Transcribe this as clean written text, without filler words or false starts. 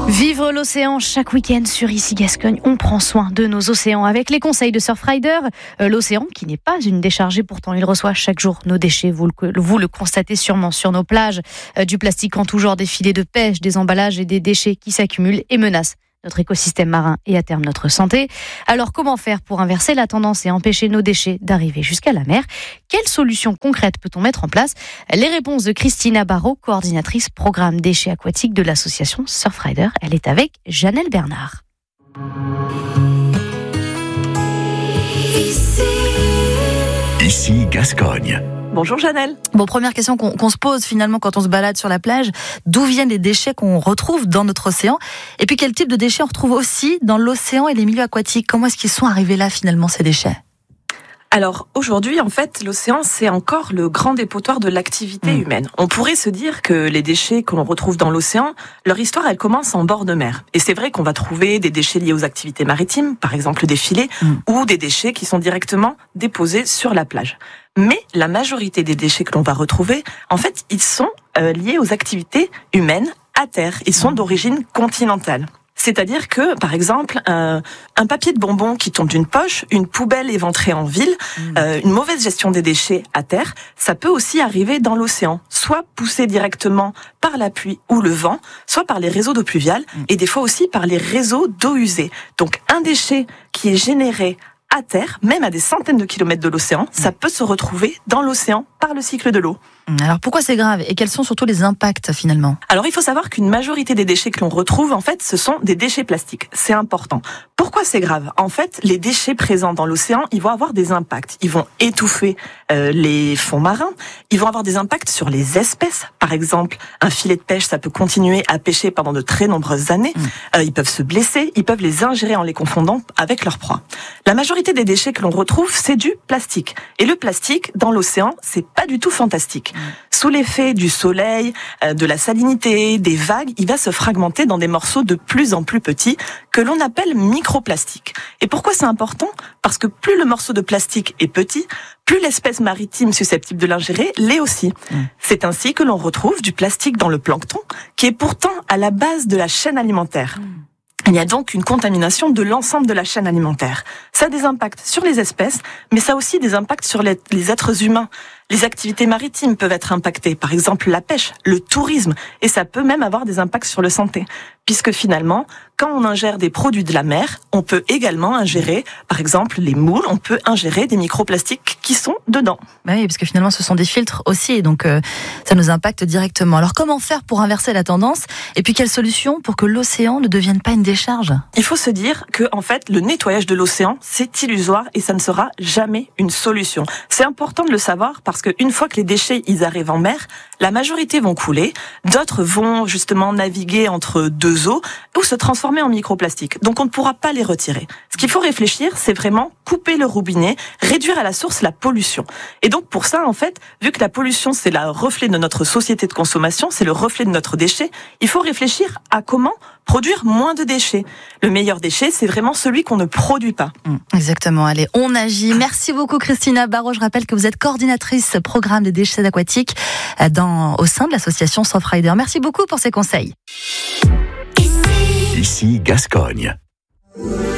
Vivre l'océan chaque week-end sur Ici Gascogne, on prend soin de nos océans avec les conseils de Surfrider. L'océan qui n'est pas une décharge, pourtant il reçoit chaque jour nos déchets, vous le constatez sûrement sur nos plages, du plastique en tout genre, des filets de pêche, des emballages et des déchets qui s'accumulent et menacent notre écosystème marin et à terme notre santé. Alors comment faire pour inverser la tendance et empêcher nos déchets d'arriver jusqu'à la mer ? Quelles solutions concrètes peut-on mettre en place ? Les réponses de Christina Barrault, coordinatrice programme déchets aquatiques de l'association Surfrider. Elle est avec Janelle Bernard. Ici Gascogne. Bonjour Janelle. Bon, première question qu'on se pose finalement quand on se balade sur la plage, d'où viennent les déchets qu'on retrouve dans notre océan ? Et puis quel type de déchets on retrouve aussi dans l'océan et les milieux aquatiques ? Comment est-ce qu'ils sont arrivés là finalement, ces déchets ? Alors aujourd'hui, en fait, l'océan, c'est encore le grand dépotoir de l'activité humaine. On pourrait se dire que les déchets que l'on retrouve dans l'océan, leur histoire, elle commence en bord de mer. Et c'est vrai qu'on va trouver des déchets liés aux activités maritimes, par exemple des filets, ou des déchets qui sont directement déposés sur la plage. Mais la majorité des déchets que l'on va retrouver, en fait, ils sont liés aux activités humaines à terre. Ils sont d'origine continentale. C'est-à-dire que, par exemple, un papier de bonbon qui tombe d'une poche, une poubelle éventrée en ville, une mauvaise gestion des déchets à terre, ça peut aussi arriver dans l'océan, soit poussé directement par la pluie ou le vent, soit par les réseaux d'eau pluviale, et des fois aussi par les réseaux d'eau usée. Donc un déchet qui est généré à terre, même à des centaines de kilomètres de l'océan, ça peut se retrouver dans l'océan par le cycle de l'eau. Alors pourquoi c'est grave et quels sont surtout les impacts finalement ? Alors il faut savoir qu'une majorité des déchets que l'on retrouve, en fait, ce sont des déchets plastiques. C'est important. Pourquoi c'est grave ? En fait, les déchets présents dans l'océan, ils vont avoir des impacts. Ils vont étouffer les fonds marins. Ils vont avoir des impacts sur les espèces. Par exemple, un filet de pêche, ça peut continuer à pêcher pendant de très nombreuses années. Ils peuvent se blesser. Ils peuvent les ingérer en les confondant avec leur proie. La majorité des déchets que l'on retrouve, c'est du plastique. Et le plastique, dans l'océan, c'est pas du tout fantastique. Sous l'effet du soleil, de la salinité, des vagues, il va se fragmenter dans des morceaux de plus en plus petits que l'on appelle microplastiques. Et pourquoi c'est important ? Parce que plus le morceau de plastique est petit, plus l'espèce maritime susceptible de l'ingérer l'est aussi. C'est ainsi que l'on retrouve du plastique dans le plancton, qui est pourtant à la base de la chaîne alimentaire. Il y a donc une contamination de l'ensemble de la chaîne alimentaire. Ça a des impacts sur les espèces, mais ça a aussi des impacts sur les êtres humains. Les activités maritimes peuvent être impactées, par exemple la pêche, le tourisme, et ça peut même avoir des impacts sur la santé. Puisque finalement, quand on ingère des produits de la mer, on peut également ingérer, par exemple les moules, on peut ingérer des microplastiques qui sont dedans. Bah oui, parce que finalement ce sont des filtres aussi, et donc ça nous impacte directement. Alors comment faire pour inverser la tendance ? Et puis quelle solution pour que l'océan ne devienne pas une décharge ? Il faut se dire que en fait, le nettoyage de l'océan, c'est illusoire et ça ne sera jamais une solution. C'est important de le savoir parce qu'une fois que les déchets ils arrivent en mer, la majorité vont couler, d'autres vont justement naviguer entre deux eaux ou se transformer en microplastique. Donc on ne pourra pas les retirer. Ce qu'il faut réfléchir, c'est vraiment couper le robinet, réduire à la source la pollution. Et donc pour ça, en fait, vu que la pollution c'est le reflet de notre société de consommation, c'est le reflet de notre déchet, il faut réfléchir à comment produire moins de déchets. Le meilleur déchet, c'est vraiment celui qu'on ne produit pas. Exactement, allez, on agit. Merci beaucoup Christina Barrault. Je rappelle que vous êtes coordinatrice programme des déchets aquatiques au sein de l'association Surfrider. Merci beaucoup pour ces conseils. Ici Gascogne.